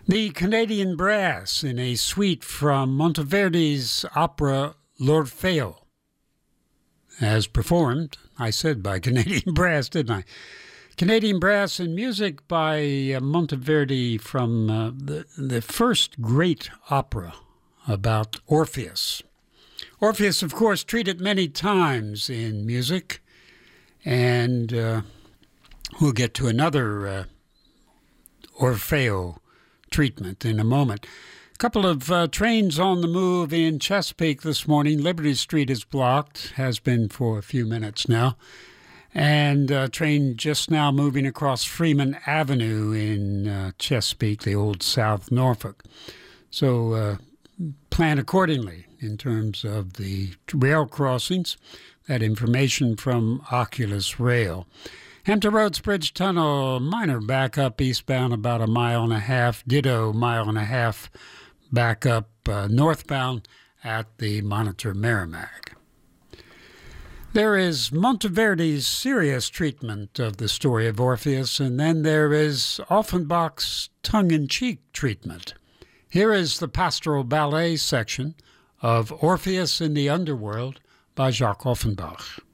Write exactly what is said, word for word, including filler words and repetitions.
The Canadian Brass in a suite from Monteverdi's opera L'Orfeo, as performed, I said by Canadian Brass, didn't I? Canadian Brass and music by uh, Monteverdi from uh, the, the first great opera about Orpheus. Orpheus, of course, treated many times in music, and uh, we'll get to another uh, Orfeo treatment in a moment. A couple of uh, trains on the move in Chesapeake this morning. Liberty Street is blocked, has been for a few minutes now. And a train just now moving across Freeman Avenue in uh, Chesapeake, the old South Norfolk. So uh, plan accordingly in terms of the rail crossings. That information from Oculus Rail. Hampton Roads Bridge Tunnel, minor backup eastbound about a mile and a half. Ditto, mile and a half backup uh, northbound at the Monitor Merrimack. There is Monteverdi's serious treatment of the story of Orpheus, and then there is Offenbach's tongue-in-cheek treatment. Here is the pastoral ballet section of Orpheus in the Underworld by Jacques Offenbach.